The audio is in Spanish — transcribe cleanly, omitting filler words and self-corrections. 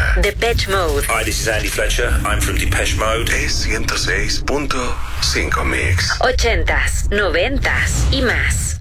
Depeche Mode. Hi, this is Andy Fletcher. I'm from Depeche Mode. Es 106.5 Mix. 80s, 90s y más.